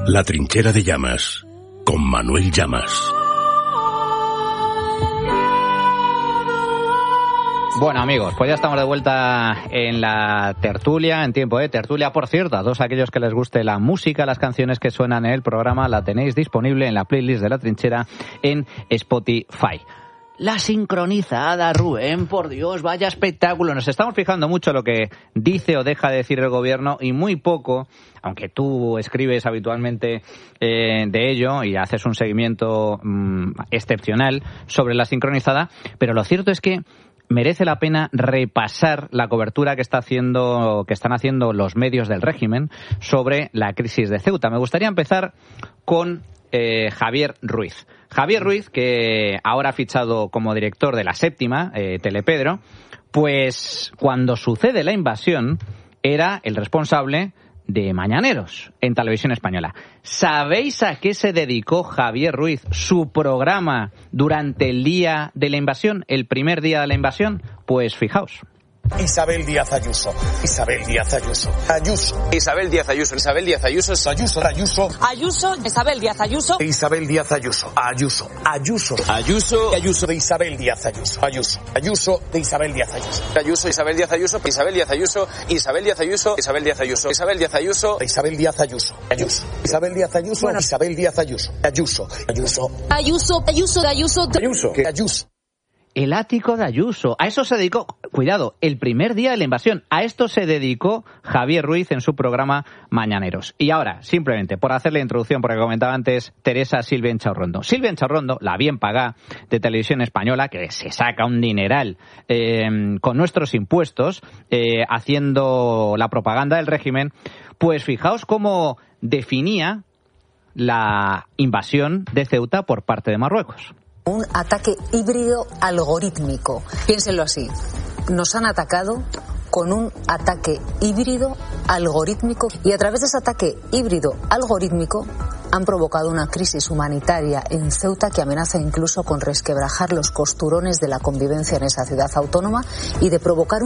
La trinchera de Llamas, con Manuel Llamas. Bueno, amigos, pues ya estamos de vuelta en la tertulia, en tiempo de tertulia. Por cierto, a todos aquellos que les guste la música, las canciones que suenan en el programa, la tenéis disponible en la playlist de La Trinchera en Spotify. La sincronizada, Rubén, por Dios, vaya espectáculo. Nos estamos fijando mucho en lo que dice o deja de decir el gobierno y muy poco, aunque tú escribes habitualmente de ello y haces un seguimiento excepcional sobre la sincronizada, pero lo cierto es que merece la pena repasar la cobertura que están haciendo los medios del régimen sobre la crisis de Ceuta. Me gustaría empezar con Javier Ruiz. Javier Ruiz, que ahora ha fichado como director de La Séptima, Telepedro, pues cuando sucede la invasión era el responsable de Mañaneros en Televisión Española. ¿Sabéis a qué se dedicó Javier Ruiz su programa durante el día de la invasión, el primer día de la invasión? Pues fijaos. Isabel Díaz Ayuso. Isabel Díaz Ayuso. Ayuso. Isabel Díaz Ayuso. Isabel Díaz Ayuso. Ayuso. Ayuso. Ayuso. Isabel Díaz Ayuso. Isabel Díaz Ayuso. Ayuso. Ayuso. Ayuso. Ayuso de Isabel Díaz Ayuso. Ayuso. Ayuso de Isabel Díaz Ayuso. Ayuso. Isabel Díaz Ayuso. Isabel Díaz Ayuso. Isabel Díaz Ayuso. Isabel Díaz Ayuso. Isabel Díaz Ayuso. Isabel Díaz Ayuso. Ayuso. Isabel Díaz Ayuso. Bueno, Isabel Díaz Ayuso. Ayuso. Ayuso. Ayuso. Ayuso. Ayuso. Ayuso. Ayuso. El ático de Ayuso. A eso se dedicó, cuidado, el primer día de la invasión. A esto se dedicó Javier Ruiz en su programa Mañaneros. Y ahora, simplemente por hacer la introducción, porque comentaba antes Teresa Silvia Enchaurrondo. Silvia Enchaurrondo, la bien pagada de Televisión Española, que se saca un dineral con nuestros impuestos, haciendo la propaganda del régimen, pues fijaos cómo definía la invasión de Ceuta por parte de Marruecos. Un ataque híbrido algorítmico. Piénsenlo así. Nos han atacado con un ataque híbrido algorítmico y a través de ese ataque híbrido algorítmico han provocado una crisis humanitaria en Ceuta que amenaza incluso con resquebrajar los costurones de la convivencia en esa ciudad autónoma y de provocar